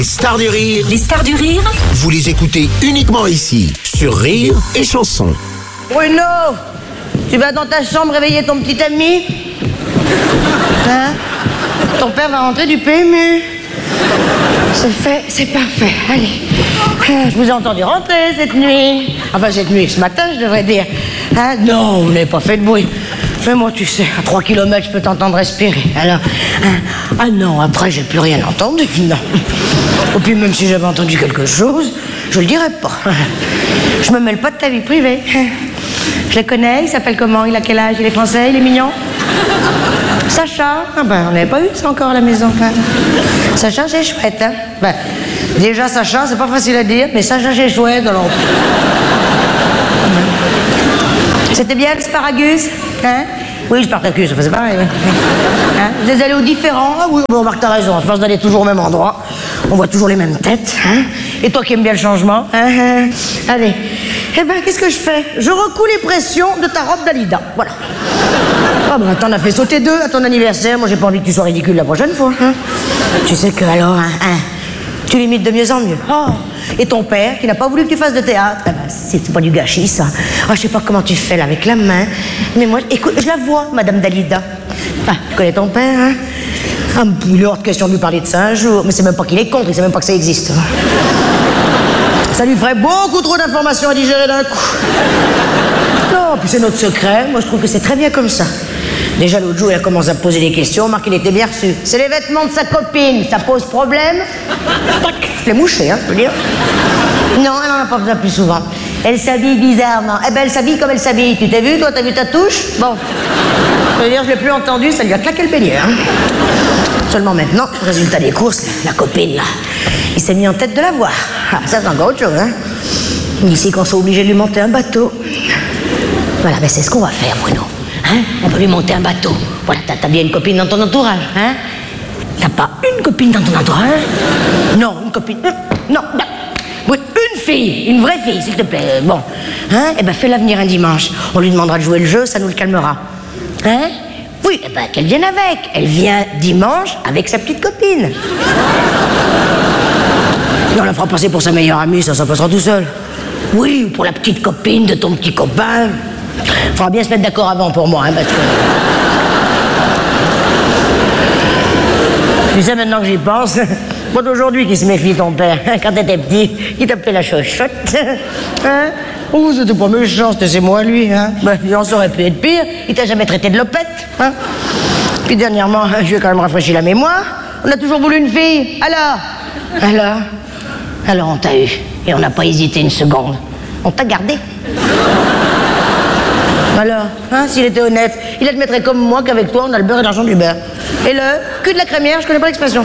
Stars du rire. Les stars du rire. Vous les écoutez uniquement ici, sur Rire et Chanson. Bruno, tu vas dans ta chambre réveiller ton petit ami? Hein? Ton père va rentrer du PMU. C'est fait, c'est parfait. Allez. Je vous ai entendu rentrer cette nuit. Enfin, cette nuit, ce matin, je devrais dire. Hein? Non, vous n'avez pas fait de bruit. Mais moi, tu sais, à 3 km, je peux t'entendre respirer. Alors, hein? Ah non, après, j'ai plus rien entendu. Non. Et puis, même si j'avais entendu quelque chose, je le dirais pas. Je me mêle pas de ta vie privée. Je le connais, il s'appelle comment? Il a quel âge? Il est français? Il est mignon? Sacha? Ah ben, on n'avait pas eu ça encore à la maison. Hein. Sacha, c'est chouette, hein? Ben, déjà, Sacha, c'est pas facile à dire, mais Sacha, c'est chouette, alors... C'était bien le Sparagus? Hein? Oui, Spartacus, c'est pareil. Hein? Vous êtes allés aux différents? Ah oui, bon, Marc, t'as raison, à force d'aller toujours au même endroit, on voit toujours les mêmes têtes. Hein? Et toi qui aimes bien le changement? Hein? Allez. Eh ben, qu'est-ce que je fais? Je recoue les pressions de ta robe Dalida. Voilà. Ah ben, t'en as fait sauter 2 à ton anniversaire. Moi, j'ai pas envie que tu sois ridicule la prochaine fois. Hein? Tu sais que alors, tu l'imites de mieux en mieux. Oh. Et ton père, qui n'a pas voulu que tu fasses de théâtre, eh ben, c'est pas du gâchis, ça. Oh, je sais pas comment tu fais là avec la main. Mais moi, écoute, je la vois, Madame Dalida. Ah, tu connais ton père, hein? Ah, il est hors de question de lui parler de ça un jour. Mais c'est même pas qu'il est contre, il sait même pas que ça existe. Ça lui ferait beaucoup trop d'informations à digérer d'un coup. Non, puis c'est notre secret. Moi, je trouve que c'est très bien comme ça. Déjà, l'autre jour, il a commencé à me poser des questions. Marc, il était bien reçu. C'est les vêtements de sa copine. Ça pose problème? Tac, je l'ai mouché, hein, je veux dire. Non, elle en a pas besoin plus souvent. Elle s'habille bizarrement. Eh ben, elle s'habille comme elle s'habille. Tu t'es vu, toi? T'as vu ta touche? Bon. Je veux dire, je l'ai plus entendu, ça lui a claqué le bélier, hein. Seulement maintenant, résultat des courses, la copine, là, il s'est mis en tête de la voir. Ah, ça, c'est encore autre chose, hein. Ici, qu'on soit obligé de lui monter un bateau. Voilà, ben c'est ce qu'on va faire, Bruno. Hein? On va lui monter un bateau. Voilà, t'as bien une copine dans ton entourage, hein? T'as pas une copine dans ton entourage? Non, une copine... Non, non. Oui, une fille, une vraie fille, s'il te plaît. Bon, hein? Eh ben, fais-la venir un dimanche. On lui demandera de jouer le jeu, ça nous le calmera. Hein? Oui, eh ben, qu'elle vienne avec. Elle vient dimanche avec sa petite copine. Et on la fera passer pour sa meilleure amie, ça passera tout seul. Oui, ou pour la petite copine de ton petit copain. Faudra bien se mettre d'accord avant pour moi, hein, parce que... Tu sais, maintenant que j'y pense, pas d'aujourd'hui qui se méfie ton père. Quand t'étais petit, il t'appelait la chochotte. Hein? Oh, c'était pas méchant, c'était moi, lui. Hein? Ben, ça aurait pu être pire. Il t'a jamais traité de lopette. Hein? Puis dernièrement, je lui ai quand même rafraîchi la mémoire. On a toujours voulu une fille. Alors on t'a eu. Et on n'a pas hésité une seconde. On t'a gardé. Alors, hein, s'il était honnête, il admettrait comme moi qu'avec toi, on a le beurre et l'argent du beurre. Et le cul de la crémière, je connais pas l'expression.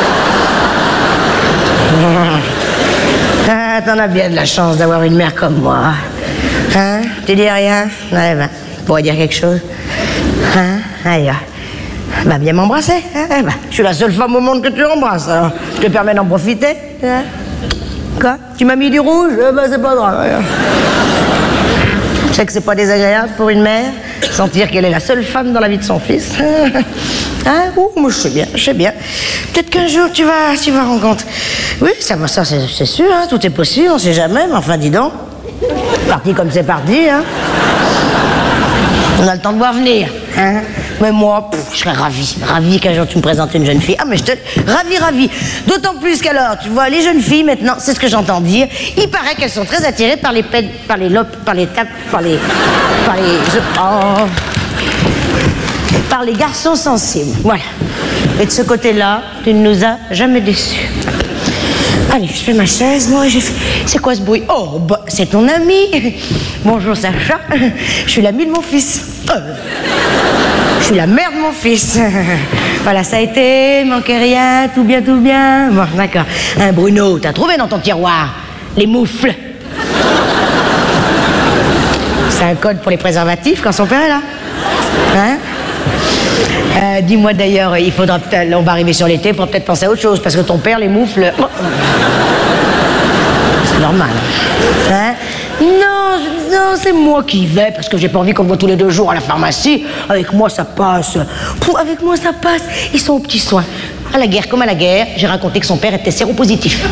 Ah, t'en as bien de la chance d'avoir une mère comme moi. Hein? Tu dis rien? Ouais, ben, pourrais dire quelque chose. Hein? Allez, va bien m'embrasser. Hein? Je suis la seule femme au monde que tu embrasses, alors je te permets d'en profiter. Hein? Quoi? Tu m'as mis du rouge? Ben, c'est pas grave. Je sais que c'est pas désagréable pour une mère, sentir qu'elle est la seule femme dans la vie de son fils. Hein? Moi je sais bien. Peut-être qu'un jour tu vas rencontrer. Oui, ça c'est sûr, hein, tout est possible, on sait jamais, mais enfin dis donc. Parti comme c'est parti, hein. On a le temps de voir venir, hein. Mais moi, je serais ravi qu'un jour tu me présentes une jeune fille. Ah mais ravi. D'autant plus qu'alors, tu vois, les jeunes filles maintenant, c'est ce que j'entends dire, il paraît qu'elles sont très attirées par les garçons sensibles. Voilà. Et de ce côté-là, tu ne nous as jamais déçus. Allez, je fais ma chaise, moi, c'est quoi ce bruit? Oh, bah, c'est ton ami. Bonjour Sacha, je suis l'amie de mon fils. Je suis la mère de mon fils. Voilà, ça a été, manquait rien, tout bien. Bon, d'accord. Hein, Bruno, t'as trouvé dans ton tiroir les moufles? C'est un code pour les préservatifs quand son père est là. Hein? Dis-moi d'ailleurs, il faudra peut-être, on va arriver sur l'été, il faudra peut-être penser à autre chose, parce que ton père, les moufles... Oh. C'est normal. Hein? Non, c'est moi qui y vais, parce que j'ai pas envie qu'on me voit tous les 2 jours à la pharmacie. Avec moi, ça passe. Avec moi, ça passe. Ils sont aux petits soins. à la guerre comme à la guerre, j'ai raconté que son père était séropositif.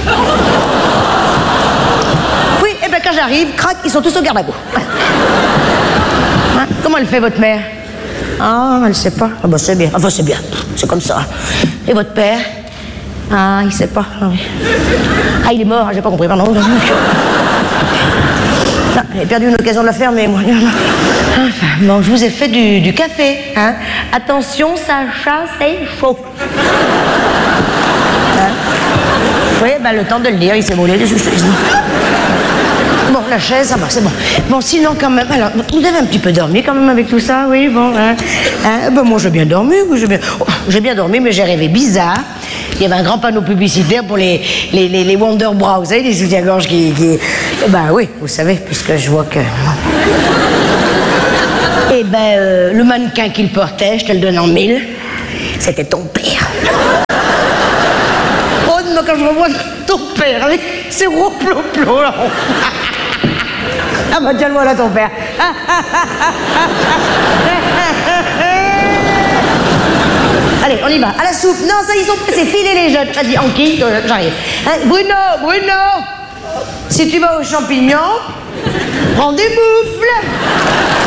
Oui, et bien quand j'arrive, crac, ils sont tous au garde-à-vous. Hein, comment elle fait, votre mère? Ah, elle sait pas. Ah, bah c'est bien. Enfin, c'est bien. C'est comme ça. Et votre père? Ah, il sait pas. Ah, oui. Ah, il est mort, j'ai pas compris, pardon. Non, j'ai perdu une occasion de la fermer, moi. Enfin, bon, je vous ai fait du café, hein. Attention, Sacha, c'est chaud. Hein? Oui, ben, le temps de le dire, il s'est brûlé dessus. Bon, la chaise, ça va, c'est bon. Bon, sinon, quand même, alors, vous avez un petit peu dormi quand même avec tout ça, oui, bon, hein. Ben, moi, j'ai bien dormi, oui, j'ai bien dormi, mais j'ai rêvé bizarre. Il y avait un grand panneau publicitaire pour les Wonder Bra, vous savez, les soutiens-gorge qui... Ben oui, vous savez, puisque je vois que... Eh ben, le mannequin qu'il portait, je te le donne en 1000, c'était ton père. Oh non, quand je revois ton père avec ses gros plots-plots, là. Ah bah tiens, le voilà ton père. Allez, on y va. À la soupe. Non, ça, ils sont pressés. Filez les jeunes. Vas-y, Anki, j'arrive. Hein, Bruno, si tu vas aux champignons, prends des moufles.